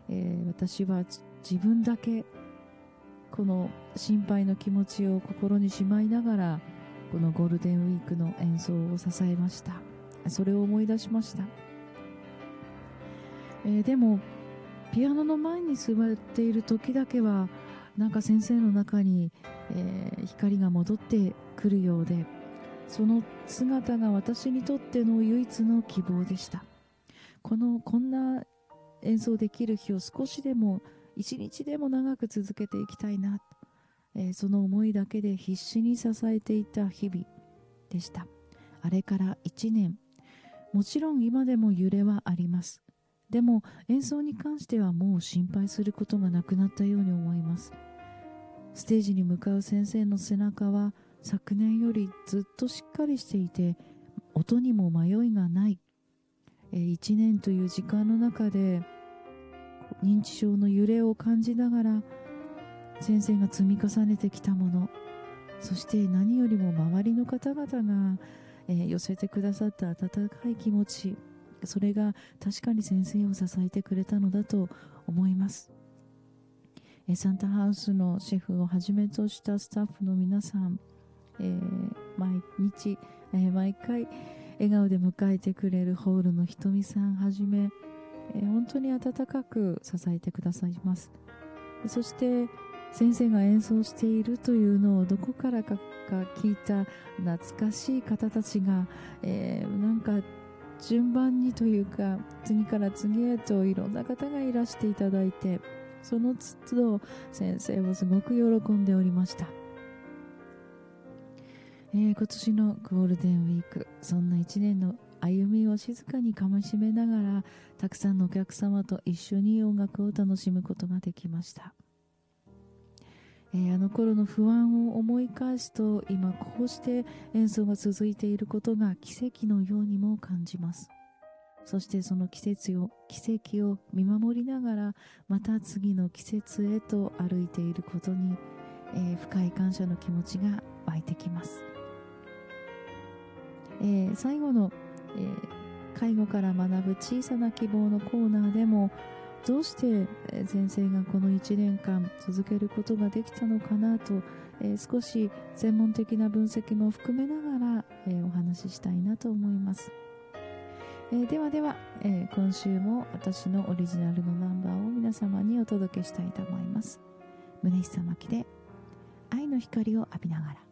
私は自分だけこの心配の気持ちを心にしまいながらこのゴールデンウィークの演奏を支えました。それを思い出しました。でもピアノの前に座っている時だけはなんか先生の中に、光が戻ってくるようで、その姿が私にとっての唯一の希望でした。こんな演奏できる日を少しでも一日でも長く続けていきたいな、その思いだけで必死に支えていた日々でした。あれから1年、もちろん今でも揺れはあります。でも演奏に関してはもう心配することがなくなったように思います。ステージに向かう先生の背中は昨年よりずっとしっかりしていて、音にも迷いがない。1年という時間の中で認知症の揺れを感じながら先生が積み重ねてきたもの、そして何よりも周りの方々が、寄せてくださった温かい気持ち、それが確かに先生を支えてくれたのだと思います。サンタハウスのシェフをはじめとしたスタッフの皆さん、毎日、毎回笑顔で迎えてくれるホールのひとみさんはじめ、本当に温かく支えてくださいます。そして先生が演奏しているというのをどこからか聞いた懐かしい方たちが、なんか順番にというか次から次へといろんな方がいらしていただいて、その都度先生はすごく喜んでおりました。今年のゴールデンウィーク、そんな1年の歩みを静かにかみしめながらたくさんのお客様と一緒に音楽を楽しむことができました。あの頃の不安を思い返すと今こうして演奏が続いていることが奇跡のようにも感じます。そしてその奇跡を見守りながらまた次の季節へと歩いていることに、深い感謝の気持ちが湧いてきます。最後の、介護から学ぶ小さな希望のコーナーでもどうして先生がこの1年間続けることができたのかなと、少し専門的な分析も含めながら、お話ししたいなと思います。では、今週も私のオリジナルのナンバーを皆様にお届けしたいと思います。宗久真希で愛の光を浴びながら。